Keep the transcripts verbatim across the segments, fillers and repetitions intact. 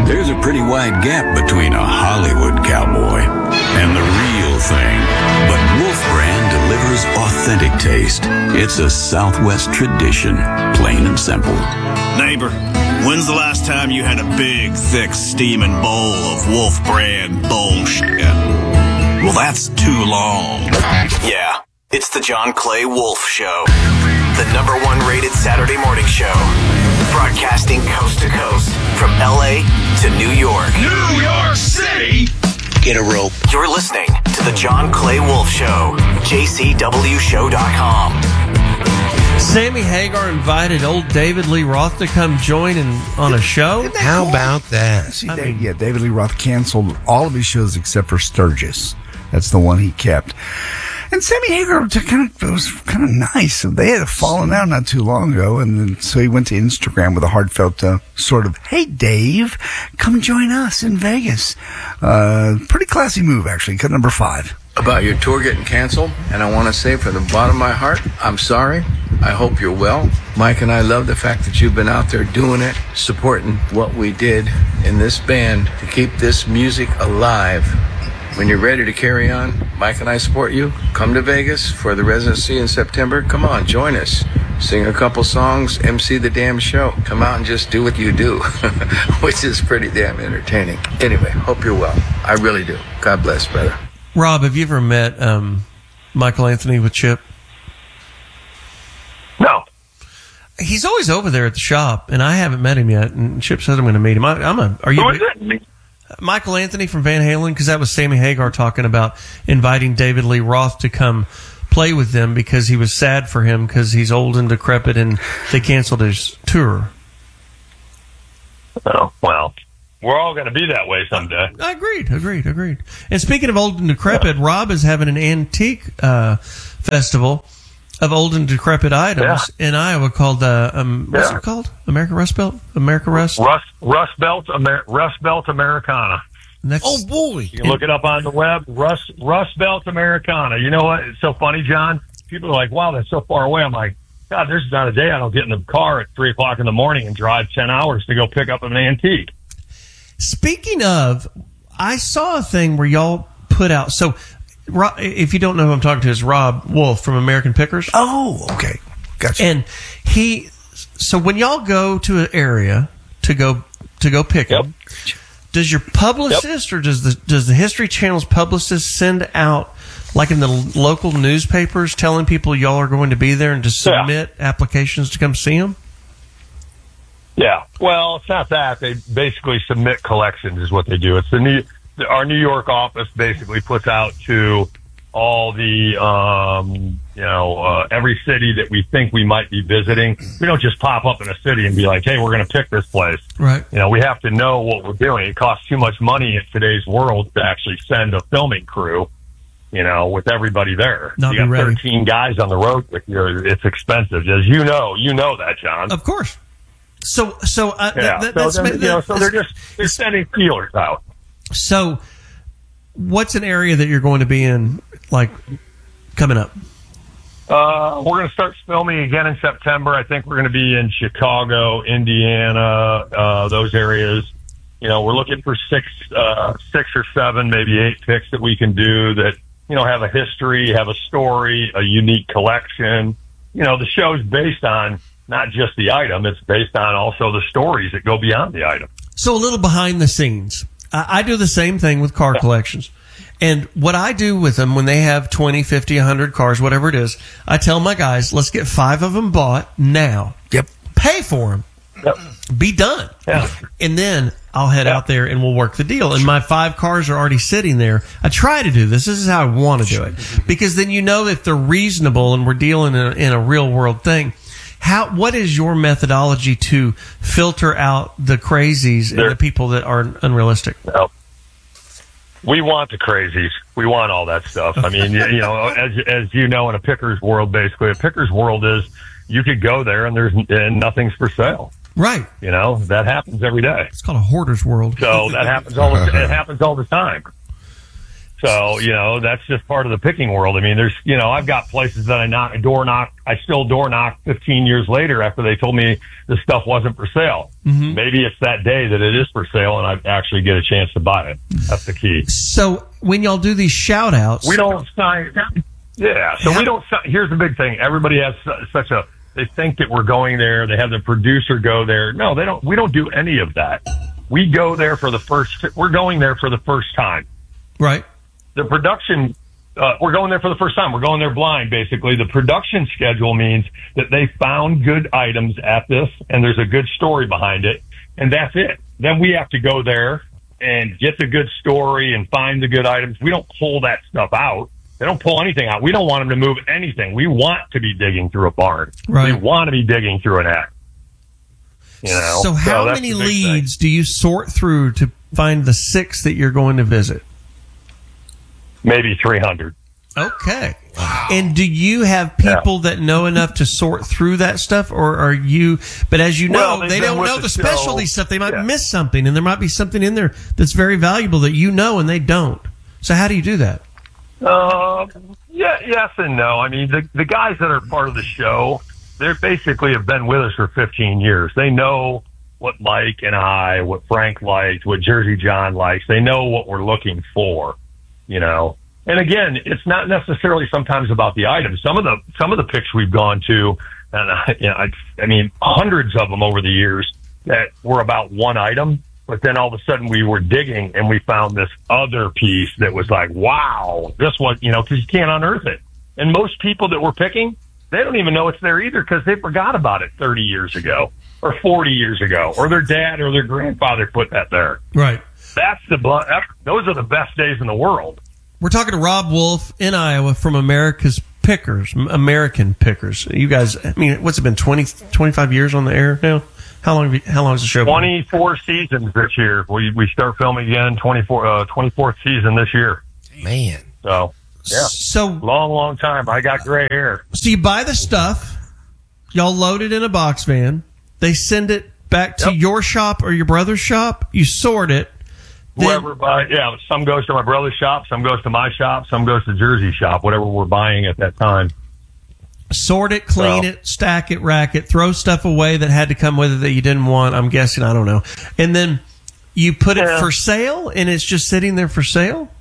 There's a pretty wide gap between a Hollywood cowboy and the real thing. But Wolf Brand delivers authentic taste. It's a Southwest tradition, plain and simple. Neighbor, when's the last time you had a big, thick, steaming bowl of Wolf Brand bullshit? Well, that's too long. Yeah, it's the John Clay Wolf Show. The number one rated Saturday morning show. Broadcasting coast to coast from L A to New York. New York City! Get a rope. You're listening to the John Clay Wolf Show. J C W show dot com. Sammy Hagar invited old David Lee Roth to come join in on a show. How cool? about that? See, Dave, yeah, David Lee Roth canceled all of his shows except for Sturgis. That's the one he kept. And Sammy Hagar kind of, it was kind of nice. They had fallen out not too long ago, and then, so he went to Instagram with a heartfelt uh, sort of, "Hey, Dave, come join us in Vegas." Uh, pretty classy move, actually. Cut number five. About your tour getting canceled, and I want to say from the bottom of my heart, I'm sorry. I hope you're well. Mike and I love the fact that you've been out there doing it, supporting what we did in this band to keep this music alive. When you're ready to carry on, Mike and I support you. Come to Vegas for the residency in September. Come on, join us. Sing a couple songs, M C the damn show. Come out and just do what you do, which is pretty damn entertaining. Anyway, hope you're well. I really do. God bless, brother. Rob, have you ever met um, Michael Anthony with Chip? No. He's always over there at the shop, and I haven't met him yet. And Chip says I'm going to meet him. I, I'm a. Are you? Who is it? Michael Anthony from Van Halen, because that was Sammy Hagar talking about inviting David Lee Roth to come play with them because he was sad for him because he's old and decrepit and they canceled his tour. Oh, well, we're all going to be that way someday. I agreed, agreed, agreed. And speaking of old and decrepit, yeah. Rob is having an antique uh, festival of old and decrepit items yeah. in Iowa called, uh, um, what's yeah. it called? America Rust Belt? America Rust? Rust, Rust Belt, Amer- Rust Belt Americana. That's, oh, boy. You can look it up on the web, Rust, Rust Belt Americana. You know what? It's so funny, John. People are like, wow, that's so far away. I'm like, God, there's not a day I don't get in the car at three o'clock in the morning and drive ten hours to go pick up an antique. Speaking of, I saw a thing where y'all put out, so if you don't know who I'm talking to, is Rob Wolf from American Pickers. Oh, okay. Gotcha. And he, so when y'all go to an area to go to go pick yep. them, does your publicist yep. or does the does the History Channel's publicist send out, like in the local newspapers, telling people y'all are going to be there and to submit yeah. applications to come see them? Yeah. Well, it's not that. They basically submit collections is what they do. It's the new. Our New York office basically puts out to all the, um, you know, uh, every city that we think we might be visiting. We don't just pop up in a city and be like, hey, we're going to pick this place. Right. You know, we have to know what we're doing. It costs too much money in today's world to actually send a filming crew, you know, with everybody there. Not you got ready. thirteen guys on the road with you. It's expensive. As you know, you know that, John. Of course. So, so, uh, yeah. that, that's, so, then, that, you know, so they're just, they're sending feelers out. So, what's an area that you're going to be in, like, coming up? Uh, we're going to start filming again in September. I think we're going to be in Chicago, Indiana, uh, those areas. You know, we're looking for six, uh, six or seven, maybe eight picks that we can do that, you know, have a history, have a story, a unique collection. You know, the show's based on not just the item, it's based on also the stories that go beyond the item. So a little behind the scenes. I do the same thing with car collections. And what I do with them when they have twenty, fifty, one hundred cars, whatever it is, I tell my guys, let's get five of them bought now. Yep. Pay for them. Yep. Be done. Yeah. And then I'll head yep. out there and we'll work the deal. And my five cars are already sitting there. I try to do this. This is how I want to do it. Because then you know if they're reasonable and we're dealing in a, in a real world thing. How? What is your methodology to filter out the crazies there, and the people that are unrealistic? No. We want the crazies. We want all that stuff. I mean, you, you know, as as you know, in a picker's world, basically, a picker's world is you could go there and there's and nothing's for sale. Right. You know, that happens every day. It's called a hoarder's world. So that happens all the, it happens all the time. So, you know, that's just part of the picking world. I mean, there's, you know, I've got places that I knock, door knock, I still door knock fifteen years later after they told me the stuff wasn't for sale. Mm-hmm. Maybe it's that day that it is for sale and I actually get a chance to buy it. That's the key. So when y'all do these shout outs, we don't sign. Yeah. So we don't, here's the big thing. Everybody has such a, they think that we're going there. They have the producer go there. No, they don't, we don't do any of that. We go there for the first, we're going there for the first time. Right. The production, uh, we're going there for the first time. We're going there blind, basically. The production schedule means that they found good items at this, and there's a good story behind it, and that's it. Then we have to go there and get the good story and find the good items. We don't pull that stuff out. They don't pull anything out. We don't want them to move anything. We want to be digging through a barn. Right. We want to be digging through an act. You know? So how so many leads thing. do you sort through to find the six that you're going to visit? Maybe three hundred. Okay. Wow. And do you have people yeah. that know enough to sort through that stuff, or are you, but as you know, well, they don't know the, the specialty stuff. They might yeah. miss something, and there might be something in there that's very valuable that you know and they don't. So how do you do that? Uh, yeah, yes and no. I mean, the, the guys that are part of the show, they basically have been with us for fifteen years. They know what Mike and I, what Frank liked, what Jersey John likes. They know what we're looking for. You know, and again, it's not necessarily sometimes about the items. Some of the some of the picks we've gone to, and I, you know, I, I mean, hundreds of them over the years that were about one item. But then all of a sudden we were digging and we found this other piece that was like, wow, this one, you know, because you can't unearth it. And most people that we're picking, they don't even know it's there either because they forgot about it thirty years ago or forty years ago, or their dad or their grandfather put that there. Right. That's the that's, those are the best days in the world. We're talking to Rob Wolf in Iowa from America's Pickers, American Pickers. You guys, I mean, what's it been, twenty, twenty-five years on the air now? How long? Have you, how long has the show been? twenty-four seasons this year. We we start filming again. twenty-four, uh, twenty-fourth season this year. Man. So yeah. So long, long time. I got gray hair. So you buy the stuff, y'all load it in a box van. They send it back to yep. your shop or your brother's shop. You sort it. Whoever buy, yeah, some goes to my brother's shop, some goes to my shop, some goes to Jersey shop, whatever we're buying at that time. Sort it, clean so. it, stack it, rack it, throw stuff away that had to come with it that you didn't want. I'm guessing, I don't know. And then you put yeah. it for sale, and it's just sitting there for sale?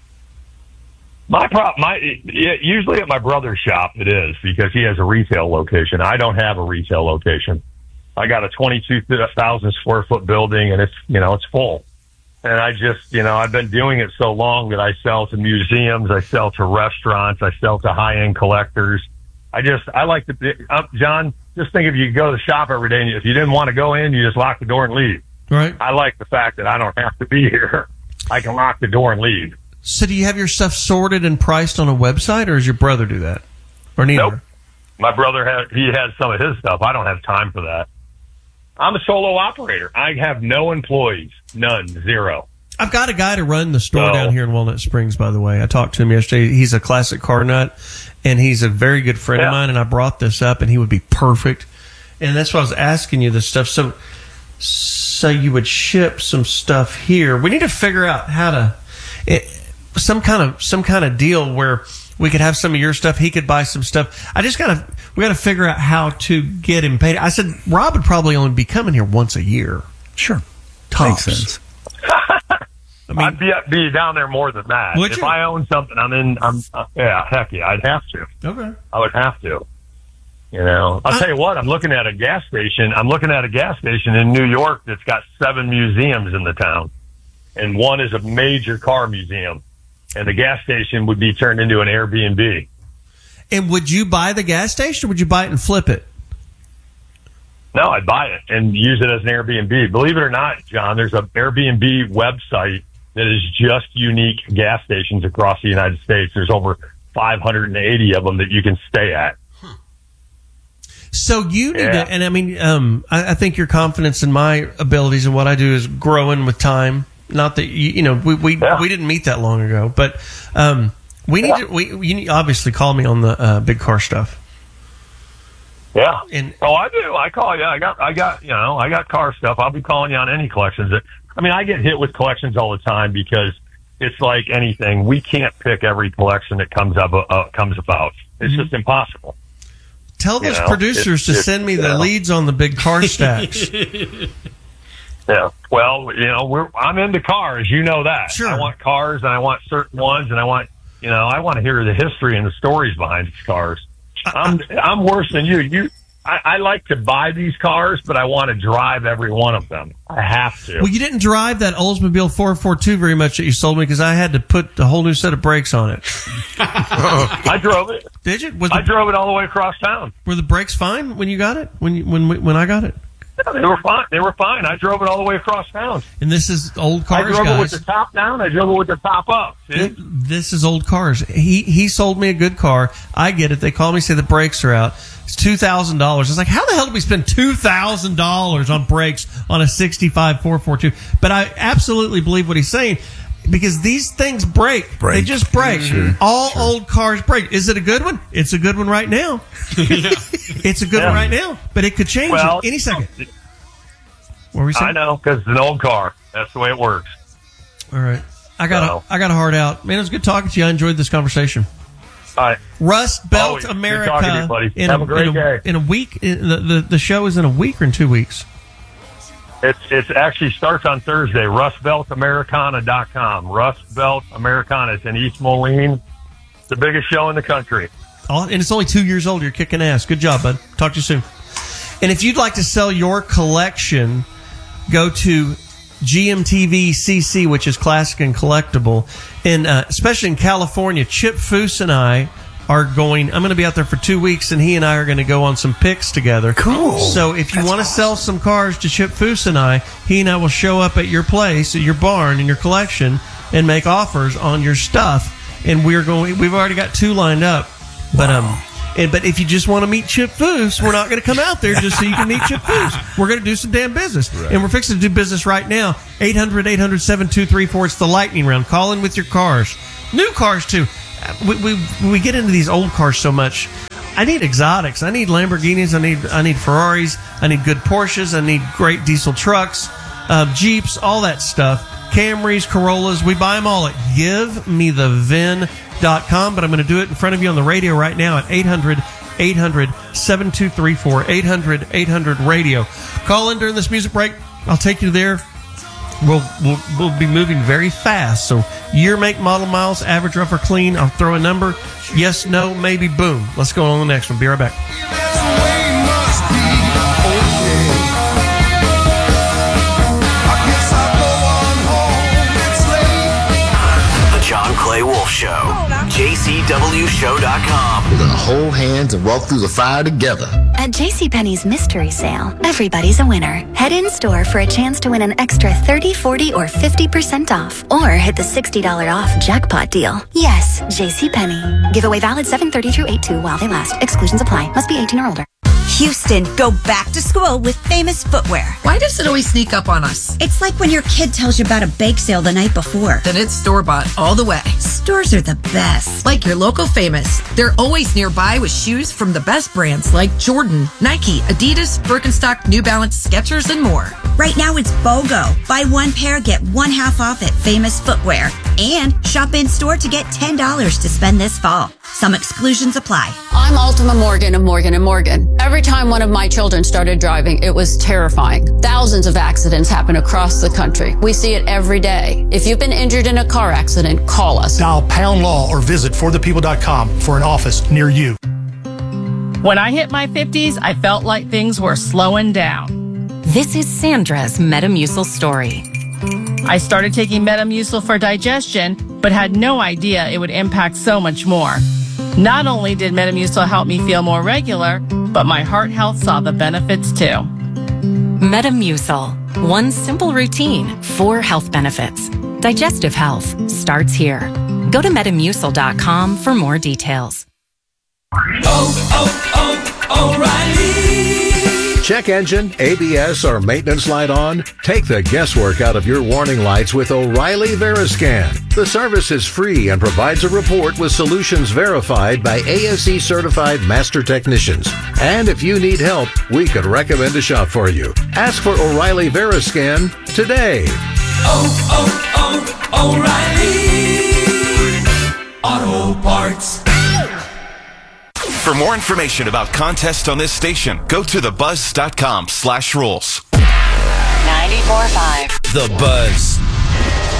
My prop, my yeah, usually at my brother's shop it is because he has a retail location. I don't have a retail location. I got a twenty-two thousand square foot building, and it's you know it's full. And I just, you know, I've been doing it so long that I sell to museums, I sell to restaurants, I sell to high-end collectors. I just, I like to, uh, John, just think if you go to the shop every day and if you didn't want to go in, you just lock the door and leave. Right. I like the fact that I don't have to be here. I can lock the door and leave. So do you have your stuff sorted and priced on a website, or does your brother do that? Or neither? Nope. My brother, has, he has some of his stuff. I don't have time for that. I'm a solo operator. I have no employees. None. Zero. I've got a guy to run the store so, down here in Walnut Springs, by the way. I talked to him yesterday. He's a classic car nut, and he's a very good friend yeah. of mine, and I brought this up, and he would be perfect. And that's why I was asking you this stuff. So, so you would ship some stuff here. We need to figure out how to... It, some kind of some kind of deal where we could have some of your stuff. He could buy some stuff. I just gotta we gotta figure out how to get him paid. I said Rob would probably only be coming here once a year. Sure, tops. Makes sense. I mean, I'd be, be down there more than that. Would if you? I own something, I'm in. I'm uh, yeah, heck yeah, I'd have to. Okay, I would have to. You know, I'll I, tell you what. I'm looking at a gas station. I'm looking at a gas station in New York that's got seven museums in the town, and one is a major car museum. And the gas station would be turned into an Airbnb. And would you buy the gas station, or would you buy it and flip it? No, I'd buy it and use it as an Airbnb. Believe it or not, John, there's an Airbnb website that is just unique gas stations across the United States. There's over five hundred eighty of them that you can stay at. So you need yeah. to, and I mean, um, I, I think your confidence in my abilities and what I do is growing with time. Not that you, you know we we, yeah. we didn't meet that long ago, but um, we need yeah. to. We you need, obviously call me on the uh, big car stuff. Yeah. And oh, I do. I call you. I got. I got. You know. I got car stuff. I'll be calling you on any collections. That I mean, I get hit with collections all the time because it's like anything. We can't pick every collection that comes up uh, comes about. It's Mm-hmm. just impossible. Tell those You know, producers it- to it- send me you the know. leads on the big car stacks. Yeah. Well, you know, we're I'm into cars. You know that. Sure. I want cars, and I want certain ones, and I want you know I want to hear the history and the stories behind these cars. I'm I'm worse than you. You. I, I like to buy these cars, but I want to drive every one of them. I have to. Well, you didn't drive that Oldsmobile four forty-two very much that you sold me because I had to put a whole new set of brakes on it. I drove it. Did you? Was I the, drove it all the way across town. were the brakes fine when you got it? When you, when we- when I got it? Yeah, they were fine. They were fine. I drove it all the way across town. And this is old I cars, drove it with guys. the top down. I drove it with the top up. See? This is old cars. He he sold me a good car. I get it. They call me, say the brakes are out. It's two thousand dollars. I was like, how the hell did we spend two thousand dollars on brakes on a sixty-five four forty-two? But I absolutely believe what he's saying because these things break. Break. They just break. Sure, All sure. old cars break. Is it a good one? It's a good one right now. It's a good Yeah. one right now, but it could change Well, any second. What were we saying? I know because it's an old car. That's the way it works. All right. I got So- a, I got a heart out. Man, it was good talking to you. I enjoyed this conversation. All right. Rust Belt Always. Good America talking to you, buddy. in, Have a, a great in, a, day. in a week. In the, the the show is in a week or in two weeks. It's it's actually starts on Thursday. rust belt americana dot com. Rust Belt Americana. It's in East Moline. It's the biggest show in the country. All, and it's only two years old. You're kicking ass. Good job, bud. Talk to you soon. And if you'd like to sell your collection, go to G M T V C C, which is classic and collectible. And uh, especially in California, Chip Foose and I are going, I'm going to be out there for two weeks, and he and I are going to go on some picks together. Cool. So if you want to sell some cars to Chip Foose and I, he and I will show up at your place, at your barn, in your collection, and make offers on your stuff. And we're going, we've already got two lined up. But, um, and, but if you just want to meet Chip Foose, we're not going to come out there just so you can meet Chip Foose. We're going to do some damn business. Right. And we're fixing to do business right now. eight hundred, eight hundred, seven two three four. It's the lightning round. Call in with your cars. New cars, too. We, we, we get into these old cars so much. I need exotics. I need Lamborghinis. I need I need Ferraris. I need good Porsches. I need great diesel trucks, uh, Jeeps, all that stuff. Camrys, Corollas. We buy them all at give me the vin dot com. But I'm going to do it in front of you on the radio right now at eight hundred, eight hundred, seven two three four. eight hundred, eight hundred radio. Call in during this music break. I'll take you there. We'll, we'll we'll be moving very fast. So year, make, model, miles, average, rough or clean. I'll throw a number. Yes, no, maybe, boom. Let's go on to the next one. Be right back. The John Clay Wolf Show. J C W show dot com. We're gonna hold hands and walk through the fire together. At JCPenney's mystery sale, everybody's a winner. Head in store for a chance to win an extra thirty, forty, or fifty percent off. Or hit the sixty dollars off jackpot deal. Yes, JCPenney. Giveaway valid seven thirty through eight two while they last. Exclusions apply. Must be eighteen or older. Houston, go back to school with Famous Footwear. Why does it always sneak up on us? It's like when your kid tells you about a bake sale the night before. Then it's store-bought all the way. Stores are the best. Like your local Famous. They're always nearby with shoes from the best brands like Jordan, Nike, Adidas, Birkenstock, New Balance, Skechers, and more. Right now it's BOGO. Buy one pair, get one half off at Famous Footwear. And shop in store to get ten dollars to spend this fall. Some exclusions apply. I'm Ultima Morgan of Morgan and Morgan. Every time one of my children started driving, it was terrifying. Thousands of accidents happen across the country. We see it every day. If you've been injured in a car accident, call us. Dial Pound Law or visit for the people dot com for an office near you. When I hit my fifties, I felt like things were slowing down. This is Sandra's Metamucil story. I started taking Metamucil for digestion, but had no idea it would impact so much more. Not only did Metamucil help me feel more regular, but my heart health saw the benefits too. Metamucil. One simple routine, four health benefits. Digestive health starts here. Go to metamucil dot com for more details. Oh, oh, O'Reilly. Check engine, A B S, or maintenance light on? Take the guesswork out of your warning lights with O'Reilly Veriscan. The service is free and provides a report with solutions verified by A S E certified master technicians. And if you need help, we could recommend a shop for you. Ask for O'Reilly Veriscan today. Oh, oh, O'Reilly Auto Parts. For more information about contests on this station, go to the buzz dot com slash rules. ninety-four point five The Buzz.